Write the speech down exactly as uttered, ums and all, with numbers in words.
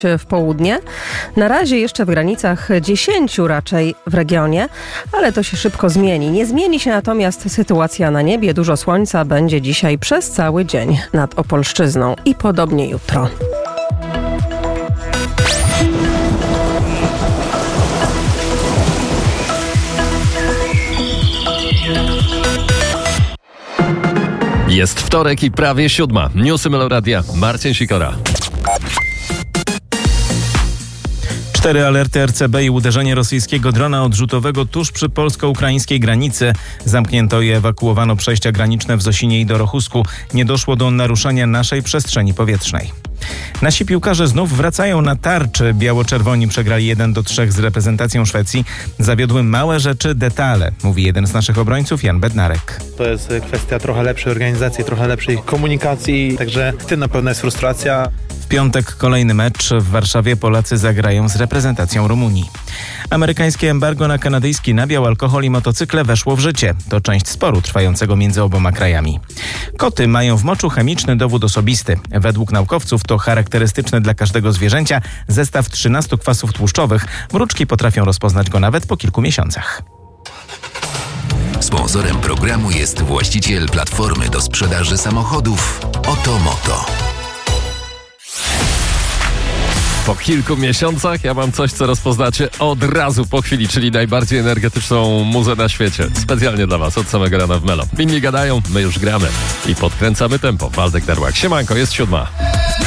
w południe. Na razie jeszcze w granicach dziesięciu raczej w regionie, ale to się szybko zmieni. Nie zmieni się natomiast sytuacja na niebie. Dużo słońca będzie dzisiaj przez cały dzień nad Opolszczyzną i podobnie jutro. Jest wtorek i prawie siódma. Newsy Meloradia. Marcin Sikora. Cztery alerty R C B i uderzenie rosyjskiego drona odrzutowego tuż przy polsko-ukraińskiej granicy. Zamknięto i ewakuowano przejścia graniczne w Zosinie i Dorochusku. Nie doszło do naruszenia naszej przestrzeni powietrznej. Nasi piłkarze znów wracają na tarczy. Biało-czerwoni przegrali jeden do trzech z reprezentacją Szwecji. Zawiodły małe rzeczy, detale, mówi jeden z naszych obrońców, Jan Bednarek. To jest kwestia trochę lepszej organizacji, trochę lepszej komunikacji, także w tym na pewno jest frustracja. W piątek kolejny mecz. W Warszawie Polacy zagrają z reprezentacją Rumunii. Amerykańskie embargo na kanadyjski nabiał, alkohol i motocykle weszło w życie. To część sporu trwającego między oboma krajami. Koty mają w moczu chemiczny dowód osobisty. Według naukowców to charakterystyczny dla każdego zwierzęcia zestaw trzynastu kwasów tłuszczowych. Mruczki potrafią rozpoznać go nawet po kilku miesiącach. Sponsorem programu jest właściciel platformy do sprzedaży samochodów Otomoto. Po kilku miesiącach ja mam coś, co rozpoznacie od razu po chwili, czyli najbardziej energetyczną muzę na świecie. Specjalnie dla was, od samego rana w Melo. Inni gadają, my już gramy i podkręcamy tempo. Waldek Darłak. Siemanko, jest siódma.